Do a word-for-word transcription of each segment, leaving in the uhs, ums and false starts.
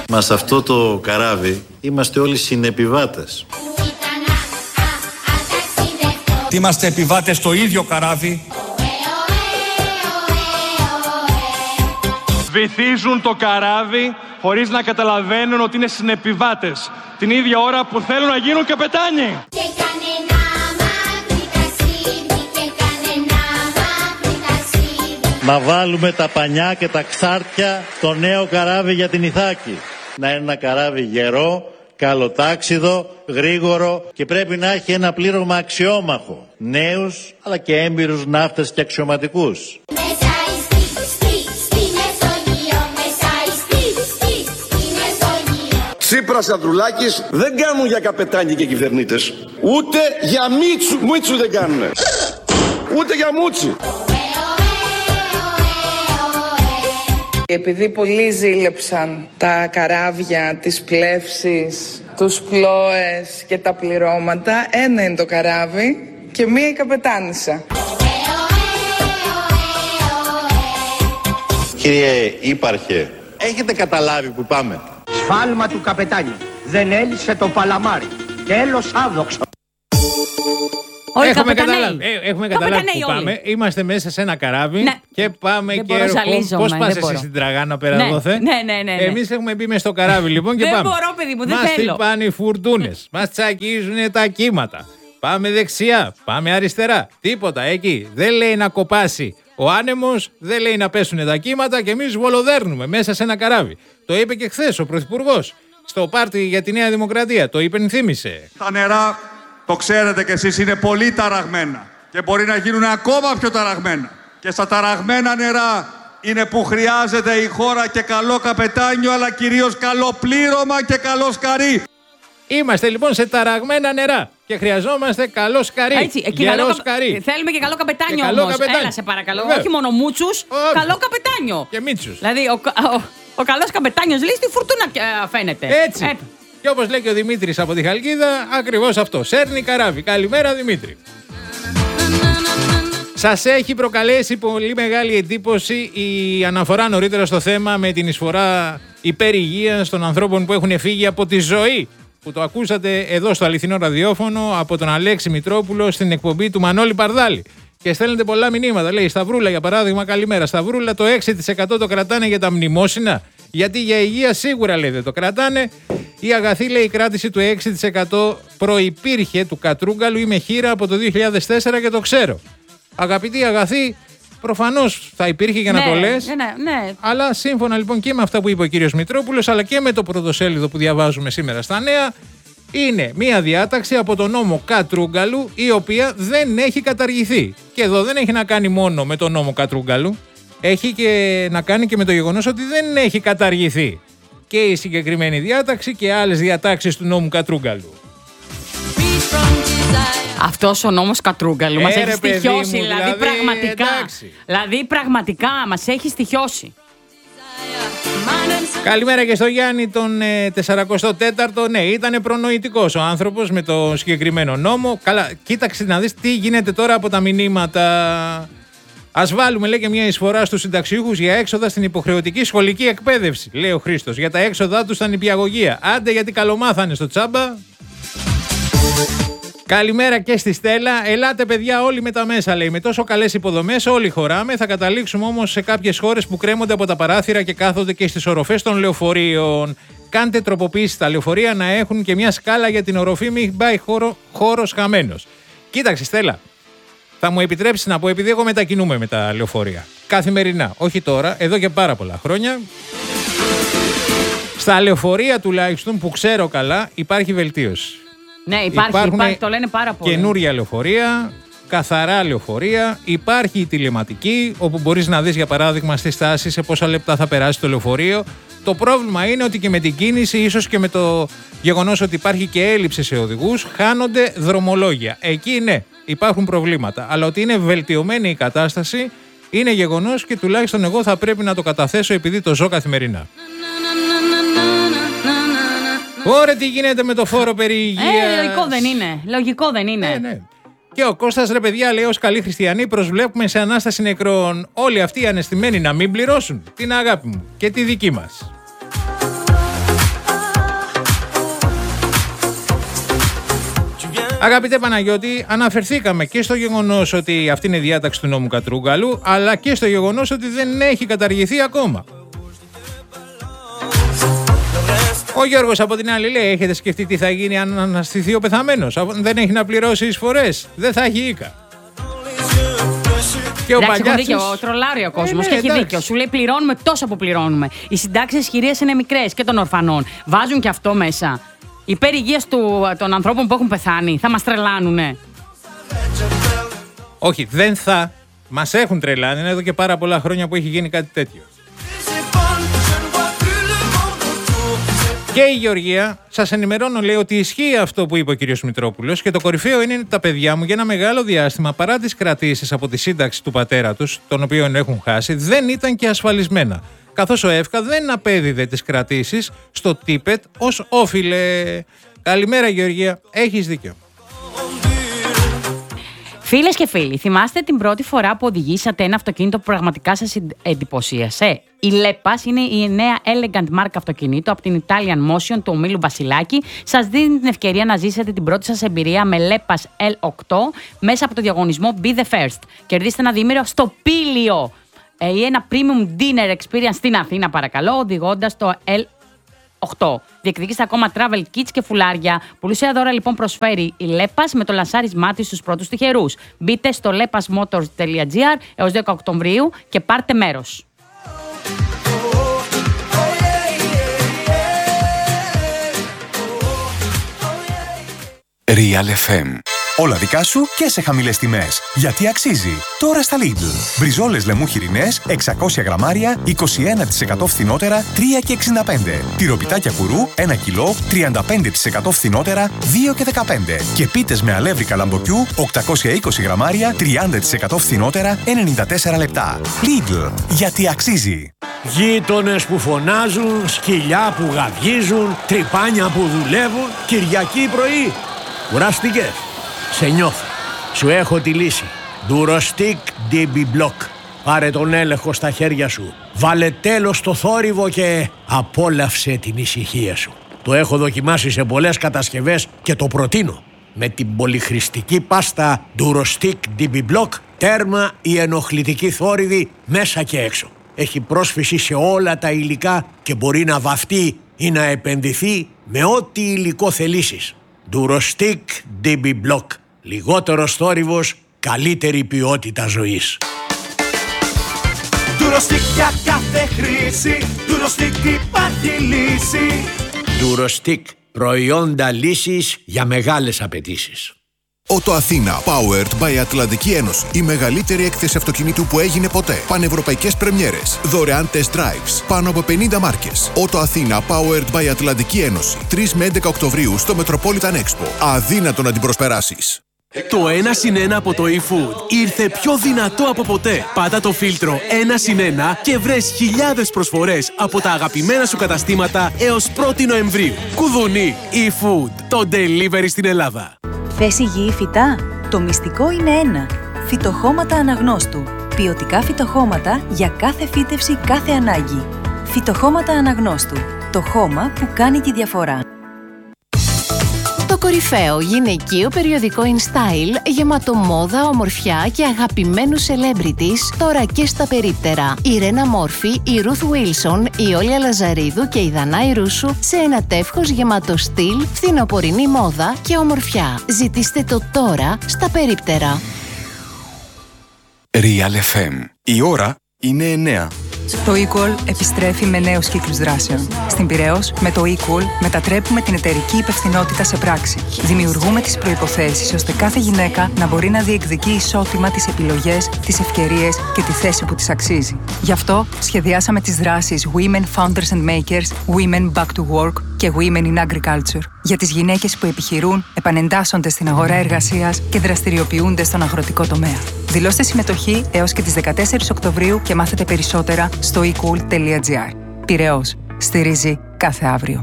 Μα σε αυτό το καράβι είμαστε όλοι συνεπιβάτες. Είμαστε επιβάτες στο ίδιο καράβι. Βυθίζουν το καράβι χωρίς να καταλαβαίνουν ότι είναι συνεπιβάτες την ίδια ώρα που θέλουν να γίνουν καπετάνιοι. Να βάλουμε τα πανιά και τα ξάρτια στο νέο καράβι για την Ιθάκη. Να είναι ένα καράβι γερό, καλοτάξιδο, γρήγορο και πρέπει να έχει ένα πλήρωμα αξιόμαχο. Νέους αλλά και έμπειρους ναύτες και αξιωματικούς. Τσίπρας, Ανδρουλάκης δεν κάνουν για καπετάνιοι και κυβερνήτες. Ούτε για Μίτσου, Μίτσου δεν κάνουν. Ούτε για Μούτσι. Επειδή πολλοί ζήλεψαν τα καράβια, τις πλεύσεις, τους πλώες και τα πληρώματα, ένα είναι το καράβι και μία η καπετάνισσα. Κύριε Ήπαρχε, έχετε καταλάβει που πάμε? Σφάλμα του καπετάνιου. Δεν έλυσε το παλαμάρι. Τέλος άδοξο. Όλοι έχουμε καπεταναίοι. καταλάβει, ε, έχουμε καταλάβει που όλοι. πάμε. Είμαστε μέσα σε ένα καράβι, ναι, και πάμε δεν και έρχομαι. Πώς πας εσύ μπορώ. στην Τραγάνα πέρα ναι, δόθε? Ναι, ναι, ναι, ναι. Εμείς έχουμε μπει μες στο καράβι λοιπόν και δεν πάμε. Δεν μπορώ, παιδί μου, δεν μας θέλω. Μας χτυπάνε οι φουρτούνες, μας τσακίζουν τα κύματα. Πάμε δεξιά, πάμε αριστερά. Τίποτα εκεί. Δεν λέει να κοπάσει ο άνεμος, δεν λέει να πέσουν τα κύματα και εμείς βολοδέρνουμε μέσα σε ένα καράβι. Το είπε και χθες ο Πρωθυπουργός στο πάρτι για τη Νέα Δημοκρατία. Το υπενθύμησε. Τα νερά, το ξέρετε κι εσείς, είναι πολύ ταραγμένα και μπορεί να γίνουν ακόμα πιο ταραγμένα. Και στα ταραγμένα νερά είναι που χρειάζεται η χώρα και καλό καπετάνιο, αλλά κυρίως καλό πλήρωμα και καλό σκαρί. Είμαστε λοιπόν σε ταραγμένα νερά και χρειαζόμαστε καλό σκαρί. Έτσι, και γερό καλό, σκαρί. Θέλουμε και καλό καπετάνιο και καλό όμως. καπετάνιο. Έλα σε παρακαλώ. Βέβαια. Όχι μόνο μούτσους, Όχι. καλό καπετάνιο. Και μίτσους. Δηλαδή ο, ο, ο καλός καπετάνιος λέει στη φουρτούνα ε, φαίνεται. Έτσι. Ε. Και όπως λέει και ο Δημήτρης από τη Χαλκίδα, ακριβώς αυτό. Σέρνει καράβι. Καλημέρα Δημήτρη. Σας έχει προκαλέσει πολύ μεγάλη εντύπωση η αναφορά νωρίτερα στο θέμα με την εισφορά υπερ-υγείας των ανθρώπων που έχουν φύγει από τη ζωή, που το ακούσατε εδώ στο αληθινό ραδιόφωνο από τον Αλέξη Μητρόπουλο στην εκπομπή του Μανώλη Παρδάλη. Και στέλνετε πολλά μηνύματα. Λέει Σταυρούλα, για παράδειγμα, καλημέρα. Σταυρούλα, το έξι τοις εκατό το κρατάνε για τα μνημόσυνα. Γιατί για υγεία σίγουρα λέει δεν το κρατάνε. Η Αγαθή λέει η κράτηση του έξι τοις εκατό προϋπήρχε του Κατρούγκαλου. Είμαι χείρα από το δύο χιλιάδες τέσσερα και το ξέρω. Αγαπητή Αγαθή, προφανώς θα υπήρχε για ναι, να το λες. Ναι, ναι, ναι. Αλλά σύμφωνα λοιπόν και με αυτά που είπε ο κύριος Μητρόπουλος, αλλά και με το πρωτοσέλιδο που διαβάζουμε σήμερα στα νέα, είναι μία διάταξη από τον νόμο Κατρούγκαλου, η οποία δεν έχει καταργηθεί. Και εδώ δεν έχει να κάνει μόνο με τον νόμο Κατρούγκαλου, έχει και να κάνει και με το γεγονός ότι δεν έχει καταργηθεί και η συγκεκριμένη διάταξη και άλλες διατάξεις του νόμου Κατρούγκαλου. Αυτός ο νόμος Κατρούγκαλου ε, μας ρε, έχει στοιχειώσει, μου, δηλαδή, δηλαδή πραγματικά. εντάξει. Δηλαδή πραγματικά μας έχει στοιχειώσει. Καλημέρα και στο Γιάννη τον ε, τεσσαρακοστό τέταρτο. Ναι, ήταν προνοητικός ο άνθρωπος με το συγκεκριμένο νόμο. Καλά, κοίταξε να δεις τι γίνεται τώρα από τα μηνύματα. Ας βάλουμε, λέει, και μια εισφορά στους συνταξιούχους για έξοδα στην υποχρεωτική σχολική εκπαίδευση. Λέει ο Χρήστος, για τα έξοδά τους στα νηπιαγωγεία. Άντε γιατί καλομάθανε στο τσάμπα. Καλημέρα και στη Στέλλα. Ελάτε, παιδιά, όλοι με τα μέσα, λέει. Με τόσο καλές υποδομές, όλοι χωράμε. Θα καταλήξουμε όμως σε κάποιες χώρες που κρέμονται από τα παράθυρα και κάθονται και στις οροφές των λεωφορείων. Κάντε τροποποίηση στα λεωφορεία να έχουν και μια σκάλα για την οροφή, μην πάει χώρο, χώρος χαμένος. Κοίταξε, Στέλλα, θα μου επιτρέψεις να πω, επειδή εγώ μετακινούμαι με τα λεωφορεία καθημερινά, όχι τώρα, εδώ και πάρα πολλά χρόνια. Στα λεωφορεία τουλάχιστον που ξέρω καλά υπάρχει βελτίωση. Ναι, υπάρχει, υπάρχει, το λένε πάρα πολύ. Καινούρια λεωφορεία, καθαρά λεωφορεία, υπάρχει η τηλεματική, όπου μπορείς να δεις για παράδειγμα στη στάση σε πόσα λεπτά θα περάσει το λεωφορείο. Το πρόβλημα είναι ότι και με την κίνηση, ίσως και με το γεγονός ότι υπάρχει και έλλειψη σε οδηγούς, χάνονται δρομολόγια. Εκεί ναι, υπάρχουν προβλήματα, αλλά ότι είναι βελτιωμένη η κατάσταση είναι γεγονός και τουλάχιστον εγώ θα πρέπει να το καταθέσω επειδή το ζω καθημερινά. Ωραία, τι γίνεται με το φόρο περί υγείας. Ε, λογικό δεν είναι. Λογικό δεν είναι. Ε, ναι. Και ο Κώστας, ρε παιδιά, λέει, ως καλοί χριστιανοί προσβλέπουμε σε Ανάσταση νεκρών. Όλοι αυτοί οι ανεστημένοι να μην πληρώσουν την αγάπη μου και τη δική μας. Αγαπητέ Παναγιώτη, αναφερθήκαμε και στο γεγονός ότι αυτή είναι η διάταξη του νόμου Κατρούγκαλου, αλλά και στο γεγονός ότι δεν έχει καταργηθεί ακόμα. Ο Γιώργος από την άλλη λέει: έχετε σκεφτεί τι θα γίνει αν αναστηθεί ο πεθαμένος? Δεν έχει να πληρώσει εισφορές, δεν θα έχει οίκα. Και ο εντάξει, Παγιάτσος... έχει δίκιο, τρολάρει ο κόσμος ε, ναι, και έχει εντάξει. δίκιο. Σου λέει πληρώνουμε τόσο που πληρώνουμε. Οι συντάξεις χειρίες είναι μικρές και των ορφανών. Βάζουν και αυτό μέσα. Υπέρ υγείας του, των ανθρώπων που έχουν πεθάνει. Θα μας τρελάνουνε. Όχι, δεν θα. Μας έχουν τρελάνει. Είναι εδώ και πάρα πολλά χρόνια που έχει γίνει κάτι τέτοιο. Και η Γεωργία, σας ενημερώνω, λέει ότι ισχύει αυτό που είπε ο κύριος Μητρόπουλος και το κορυφαίο είναι ότι τα παιδιά μου για ένα μεγάλο διάστημα, παρά τις κρατήσεις από τη σύνταξη του πατέρα τους, τον οποίο έχουν χάσει, δεν ήταν και ασφαλισμένα. Καθώς ο ΕΦΚΑ δεν απέδιδε τις κρατήσεις στο Τίπετ ως όφιλε. Καλημέρα Γεωργία, έχεις δίκιο. Φίλες και φίλοι, θυμάστε την πρώτη φορά που οδηγήσατε ένα αυτοκίνητο που πραγματικά σας εντυπωσίασε? Η Λέπας είναι η νέα elegant μάρκα αυτοκινήτου από την Italian Motion του ομίλου Βασιλάκη. Σας δίνει την ευκαιρία να ζήσετε την πρώτη σας εμπειρία με Λέπας ελ οκτώ μέσα από το διαγωνισμό Be the First. Κερδίστε ένα διήμερο στο Πήλιο ή ένα premium dinner experience στην Αθήνα, παρακαλώ, οδηγώντας το ελ οκτώ. Διεκδικήστε ακόμα travel kits και φουλάρια. Πλούσια δώρα λοιπόν προσφέρει η Λέπας με το λανσάρισμά της στους πρώτους τυχερούς. Μπείτε στο lepasmotors τελεία gr έως δέκα Οκτωβρίου και πάρτε μέρος. Real εφ εμ. Όλα δικά σου και σε χαμηλές τιμές. Γιατί αξίζει. Τώρα στα Lidl. Μπριζόλες λεμού χοιρινές, εξακόσια γραμμάρια, είκοσι ένα τοις εκατό φθηνότερα, τρία και εξήντα πέντε. Τυροπιτάκια κουρού, ένα κιλό, τριάντα πέντε τοις εκατό φθηνότερα, δύο και δεκαπέντε. Και πίτες με αλεύρι καλαμποκιού, οκτακόσια είκοσι γραμμάρια, τριάντα τοις εκατό φθηνότερα, ενενήντα τέσσερα λεπτά. Lidl. Γιατί αξίζει. Γείτονες που φωνάζουν, σκυλιά που γαβγίζουν, τρυπάνια που δουλεύουν, Κυριακή πρωί. Κουράστηκες? Σε νιώθω. Σου έχω τη λύση. Durostic ντι μπι Block. Πάρε τον έλεγχο στα χέρια σου. Βάλε τέλος στο θόρυβο και απόλαυσε την ησυχία σου. Το έχω δοκιμάσει σε πολλές κατασκευές και το προτείνω. Με την πολυχρηστική πάστα Durostic ντι μπι Block, τέρμα η ενοχλητική θόρυβη μέσα και έξω. Έχει πρόσφυση σε όλα τα υλικά και μπορεί να βαφτεί ή να επενδυθεί με ό,τι υλικό θελήσεις. Durostic ντι μπι Block. Λιγότερος θόρυβος, καλύτερη ποιότητα ζωής. Durostic για κάθε χρήση, Durostic υπάρχει λύση. Durostic, προϊόντα λύσης για μεγάλες απαιτήσεις. Ότο Αθήνα, powered by Ατλαντική Ένωση. Η μεγαλύτερη έκθεση αυτοκινήτου που έγινε ποτέ. Πανευρωπαϊκές πρεμιέρες. Δωρεάν test drives. Πάνω από πενήντα μάρκες. Ότο Αθήνα, powered by Ατλαντική Ένωση. τρεις με έντεκα Οκτωβρίου στο Metropolitan Expo. Αδύνατο να την προσπεράσεις. Το ένα συν ένα από το eFood ήρθε πιο δυνατό από ποτέ. Πάτα το φίλτρο ένα συν ένα και βρες χιλιάδες προσφορές από τα αγαπημένα σου καταστήματα έως πρώτη Νοεμβρίου. Κουδουνί, eFood, το delivery στην Ελλάδα. Θες υγιή φυτά? Το μυστικό είναι ένα. Φυτοχώματα Αναγνώστου. Ποιοτικά φυτοχώματα για κάθε φύτευση, κάθε ανάγκη. Φυτοχώματα Αναγνώστου. Το χώμα που κάνει τη διαφορά. Το κορυφαίο γυναικείο περιοδικό InStyle, γεμάτο μόδα, ομορφιά και αγαπημένους celebrities, τώρα και στα περίπτερα. Η Ρένα Μόρφη, η Ruth Wilson, η Όλια Λαζαρίδου και η Δανάη Ρούσου σε ένα τεύχος γεμάτο στυλ, φθινοπορεινή μόδα και ομορφιά. Ζητήστε το τώρα στα περίπτερα. Real εφ εμ. Η ώρα είναι εννέα. Το eQual επιστρέφει με νέους κύκλους δράσεων. Στην Πειραιώς, με το eQual μετατρέπουμε την εταιρική υπευθυνότητα σε πράξη. Δημιουργούμε τις προϋποθέσεις ώστε κάθε γυναίκα να μπορεί να διεκδικεί ισότιμα τις επιλογές, τις ευκαιρίες και τη θέση που της αξίζει. Γι' αυτό σχεδιάσαμε τις δράσεις Women Founders and Makers, Women Back to Work και Women in Agriculture για τις γυναίκες που επιχειρούν, επανεντάσσονται στην αγορά εργασίας και δραστηριοποιούνται στον αγροτικό τομέα. Δηλώστε συμμετοχή έως και τις δεκατέσσερις Οκτωβρίου και μάθετε περισσότερα στο ecool τελεία gr. Πειραιώς. Στηρίζει κάθε αύριο.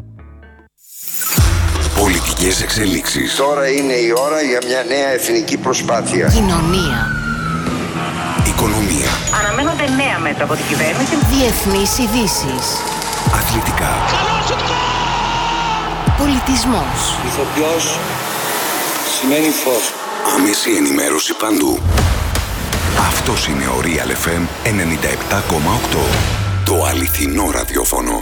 Πολιτικές εξελίξεις. Τώρα είναι η ώρα για μια νέα εθνική προσπάθεια. Κοινωνία. Οικονομία. Αναμένονται νέα μέτρα από την κυβέρνηση. Διεθνείς ειδήσεις. Αθλητικά. Πολιτισμός. Ηθοποιός σημαίνει φως. Άμεση ενημέρωση παντού. Αυτός είναι ο Real εφ εμ ενενήντα επτά κόμμα οκτώ. Το αληθινό ραδιόφωνο.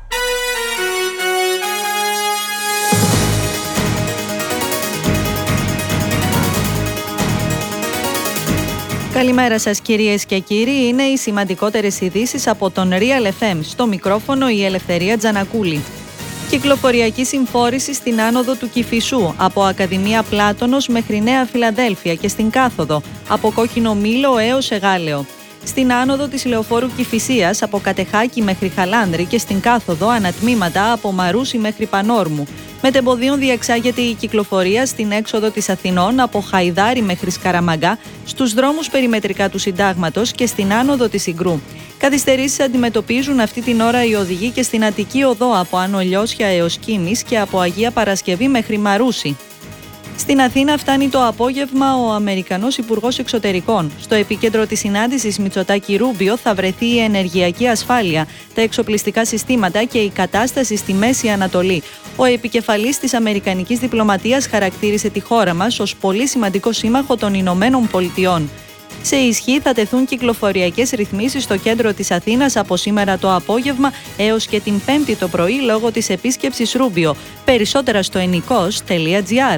Καλημέρα σας κυρίες και κύριοι, είναι οι σημαντικότερες ειδήσεις από τον Real εφ εμ. Στο μικρόφωνο η Ελευθερία Τζανακούλη. Κυκλοφοριακή συμφόρηση στην άνοδο του Κηφισού, από Ακαδημία Πλάτωνος μέχρι Νέα Φιλαδέλφια και στην κάθοδο, από Κόκκινο Μήλο έως Εγάλεο. Στην άνοδο της Λεωφόρου Κηφισίας, από Κατεχάκη μέχρι Χαλάνδρη και στην κάθοδο ανατμήματα από Μαρούσι μέχρι Πανόρμου. Μετεμποδίων διεξάγεται η κυκλοφορία στην έξοδο της Αθηνών από Χαϊδάρη μέχρι Σκαραμαγκά, στους δρόμους περιμετρικά του Συντάγματος και στην άνοδο της Ιγκρού. Καθυστερήσεις αντιμετωπίζουν αυτή την ώρα οι οδηγοί και στην Αττική Οδό από Άνω Λιώσια έως Κίμης και από Αγία Παρασκευή μέχρι Μαρούσι. Στην Αθήνα φτάνει το απόγευμα ο Αμερικανός Υπουργός Εξωτερικών. Στο επίκεντρο της συνάντησης Μητσοτάκη-Ρούμπιο θα βρεθεί η ενεργειακή ασφάλεια, τα εξοπλιστικά συστήματα και η κατάσταση στη Μέση Ανατολή. Ο επικεφαλής της Αμερικανικής διπλωματίας χαρακτήρισε τη χώρα μας ως πολύ σημαντικό σύμμαχο των Ηνωμένων Πολιτειών. Σε ισχύ θα τεθούν κυκλοφοριακές ρυθμίσεις στο κέντρο της Αθήνας από σήμερα το απόγευμα έως και την Πέμπτη το πρωί λόγω της επίσκεψης Ρούμπιο. Περισσότερα στο ενικός τελεία τζι άρ.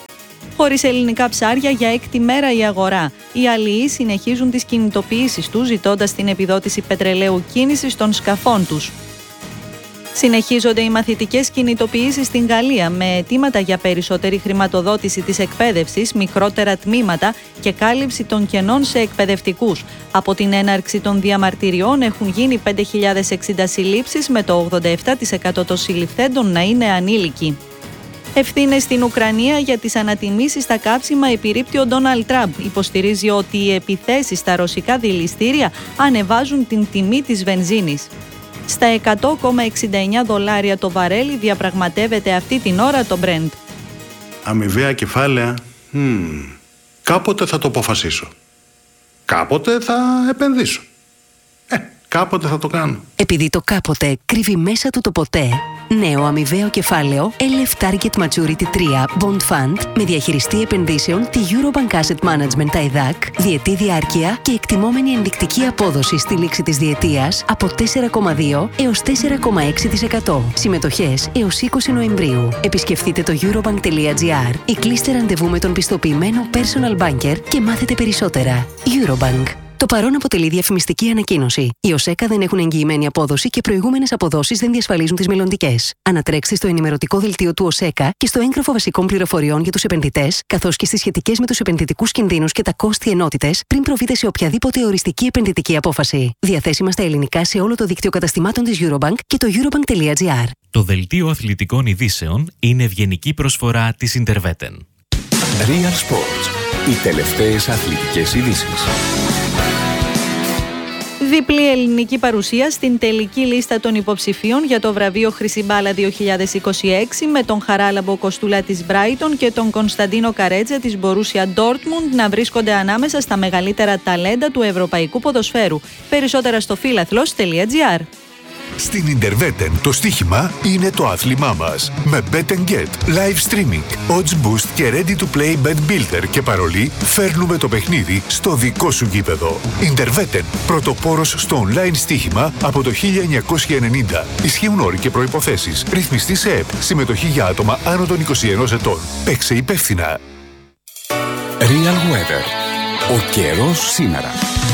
Χωρίς ελληνικά ψάρια για έκτη μέρα η αγορά. Οι αλληλείς συνεχίζουν τις κινητοποιήσεις τους, ζητώντας την επιδότηση πετρελαίου κίνησης των σκαφών τους. Συνεχίζονται οι μαθητικές κινητοποιήσεις στην Γαλλία με αιτήματα για περισσότερη χρηματοδότηση της εκπαίδευσης, μικρότερα τμήματα και κάλυψη των κενών σε εκπαιδευτικούς. Από την έναρξη των διαμαρτυριών έχουν γίνει πέντε χιλιάδες εξήντα συλλήψεις, με το ογδόντα επτά τοις εκατό των συλληφθέντων να είναι ανήλικοι. Ευθύνες στην Ουκρανία για τις ανατιμήσεις στα καύσιμα επιρρύπτει ο Ντόναλντ Τραμπ. Υποστηρίζει ότι οι επιθέσεις στα ρωσικά δηληστήρια ανεβάζουν την τιμή της βενζίνης. Στα εκατό κόμμα εξήντα εννιά δολάρια το βαρέλι διαπραγματεύεται αυτή την ώρα το Brent. Αμοιβαία κεφάλαια, hmm. κάποτε θα το αποφασίσω. Κάποτε θα επενδύσω. Ε, κάποτε θα το κάνω. Επειδή το κάποτε κρύβει μέσα του το ποτέ, νέο αμοιβαίο κεφάλαιο ελ εφ Target Maturity τρία Bond Fund με διαχειριστή επενδύσεων τη Eurobank Asset Management τα ΕΔΑΚ, διετή διάρκεια και εκτιμόμενη ενδεικτική απόδοση στη λήξη της διετίας από τέσσερα κόμμα δύο έως τέσσερα κόμμα έξι τοις εκατό. Συμμετοχές έως είκοσι Νοεμβρίου. Επισκεφτείτε το eurobank τελεία τζι άρ ή κλείστε ραντεβού με τον πιστοποιημένο personal banker και μάθετε περισσότερα. Eurobank. Το παρόν αποτελεί διαφημιστική ανακοίνωση. Οι ΟΣΕΚΑ δεν έχουν εγγυημένη απόδοση και προηγούμενες αποδόσεις δεν διασφαλίζουν τις μελλοντικές. Ανατρέξτε στο ενημερωτικό δελτίο του ΟΣΕΚΑ και στο έγγραφο βασικών πληροφοριών για τους επενδυτές, καθώς και στις σχετικές με τους επενδυτικούς κινδύνους και τα κόστη ενότητες, πριν προβείτε σε οποιαδήποτε οριστική επενδυτική απόφαση. Διαθέσιμα στα ελληνικά σε όλο το δίκτυο καταστημάτων της Eurobank και το eurobank τελεία τζι άρ. Το δελτίο αθλητικών ειδήσεων είναι ευγενική προσφορά της Interveten. Real Sports. Οι τελευταίες αθλητικές ειδήσεις. Διπλή ελληνική παρουσία στην τελική λίστα των υποψηφίων για το βραβείο Χρυσή Μπάλα δύο χιλιάδες είκοσι έξι, με τον Χαράλαμπο Κοστούλα της Brighton και τον Κωνσταντίνο Καρέτζα της Borussia Dortmund να βρίσκονται ανάμεσα στα μεγαλύτερα ταλέντα του ευρωπαϊκού ποδοσφαίρου. Περισσότερα στο φίλαθλος τελεία τζι άρ. Στην Interveten το στοίχημα είναι το άθλημά μας. Με Bet and Get, live streaming, odds boost και ready to play bet builder και παρολί, φέρνουμε το παιχνίδι στο δικό σου γήπεδο. Interveten, πρωτοπόρος στο online στοίχημα από το χίλια εννιακόσια ενενήντα. Ισχύουν όροι και προϋποθέσεις. Ρυθμιστή σε ΕΠ. Συμμετοχή για άτομα άνω των είκοσι ενός ετών. Παίξε υπεύθυνα. Real Weather. Ο καιρός σήμερα.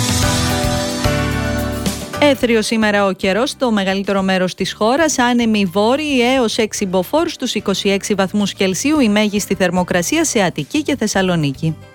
Έθριο σήμερα ο καιρός στο μεγαλύτερο μέρος της χώρας, άνεμοι βόρειοι έως έξι μποφόρ στους είκοσι έξι βαθμούς Κελσίου η μέγιστη θερμοκρασία σε Αττική και Θεσσαλονίκη.